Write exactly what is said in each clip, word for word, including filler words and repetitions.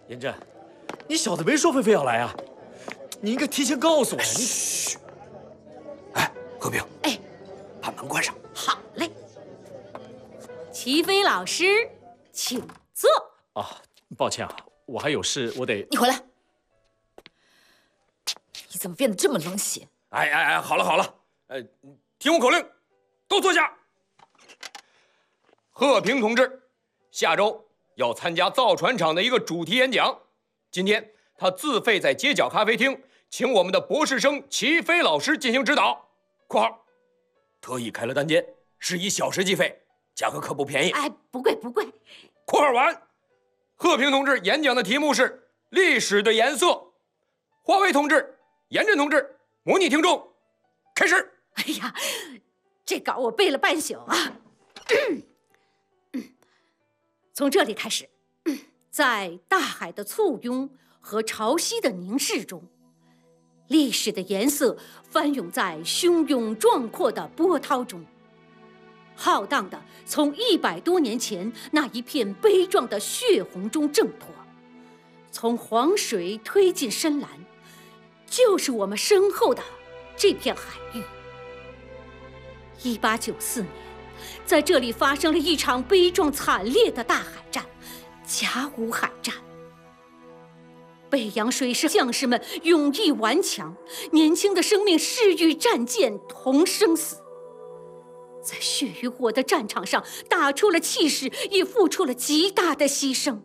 严震，你小子没说菲菲要来啊？你应该提前告诉我呀！你嘘。哎，和平， 哎， 把门关上。 好嘞。齐飞老师，请坐。 啊，抱歉啊，我还有事，我得…… 你回来。你怎么变得这么冷血？ 哎哎哎，好了好了，呃，听我口令，都坐下。贺平同志，下周要参加造船厂的一个主题演讲。今天他自费在街角咖啡厅，请我们的博士生齐飞老师进行指导（括号特意开了单间，是以小时计费，价格可不便宜）。 哎，不贵不贵。 括号完。贺平同志演讲的题目是历史的颜色。华为同志、严震同志模拟听众，开始。 哎呀，这稿我背了半宿啊。从这里开始，在大海的簇拥和潮汐的凝视中，历史的颜色翻涌在汹涌壮阔的波涛中，浩荡的从一百多年前那一片悲壮的血红中挣脱，从黄水推进深蓝，就是我们身后的这片海域。一八九四年，在这里发生了一场悲壮惨烈的大海战——甲午海战。北洋水师将士们勇毅顽强，年轻的生命誓与战舰同生死，在血与火的战场上打出了气势，也付出了极大的牺牲。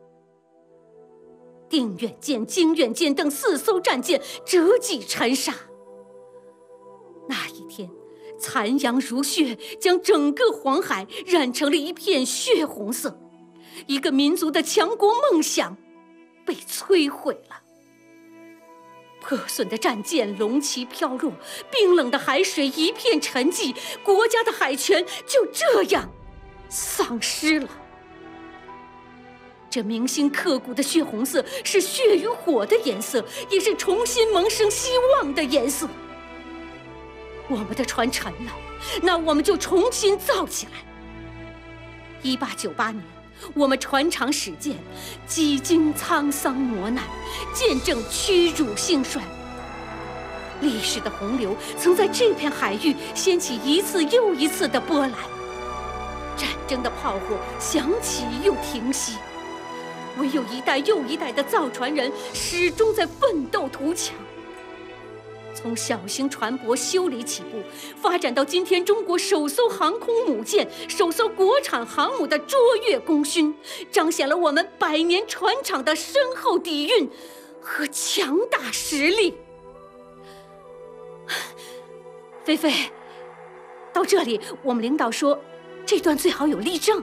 定远舰、经远舰等四艘战舰折戟沉沙。那一天，残阳如血，将整个黄海染成了一片血红色，一个民族的强国梦想被摧毁了。破损的战舰龙旗飘落，冰冷的海水一片沉寂，国家的海权就这样丧失了。这铭心刻骨的血红色是血与火的颜色，也是重新萌生希望的颜色。我们的船沉了，那我们就重新造起来。一八九八年，我们船厂始建，几经沧桑磨难，见证屈辱兴衰。历史的洪流曾在这片海域掀起一次又一次的波澜，战争的炮火响起又停息，唯有一代又一代的造船人始终在奋斗图强。从小型船舶修理起步，发展到今天中国首艘航空母舰、首艘国产航母的卓越功勋，彰显了我们百年船厂的深厚底蕴和强大实力。菲菲，到这里，我们领导说，这段最好有例证。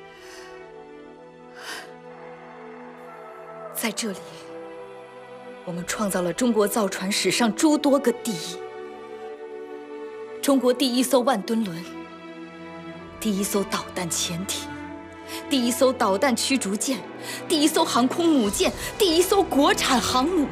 在这里，我们创造了中国造船史上诸多个第一：中国第一艘万吨轮，第一艘导弹潜艇，第一艘导弹驱逐舰，第一艘航空母舰，第一艘国产航母。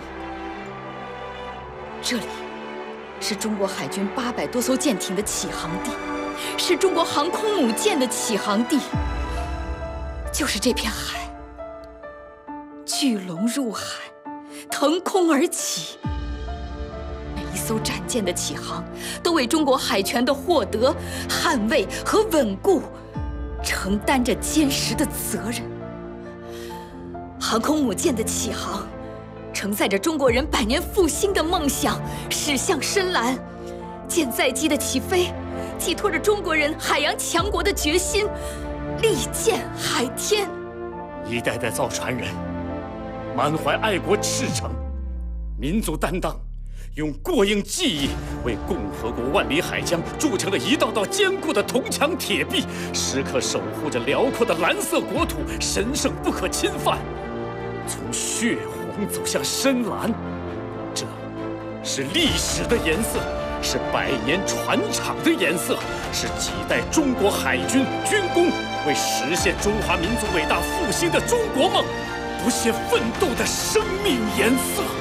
这里是中国海军八百多艘舰艇的起航地，是中国航空母舰的起航地。就是这片海，巨龙入海，腾空而起。每一艘战舰的起航，都为中国海权的获得、捍卫和稳固承担着坚实的责任。航空母舰的起航，承载着中国人百年复兴的梦想驶向深蓝；舰载机的起飞，寄托着中国人海洋强国的决心，力荐海天。 一代代造船人满怀爱国赤诚、民族担当，用过硬技艺为共和国万里海疆筑成了一道道坚固的铜墙铁壁，时刻守护着辽阔的蓝色国土，神圣不可侵犯。从血红走向深蓝，这是历史的颜色，是百年船厂的颜色，是几代中国海军军工为实现中华民族伟大复兴的中国梦不懈奋斗的生命颜色。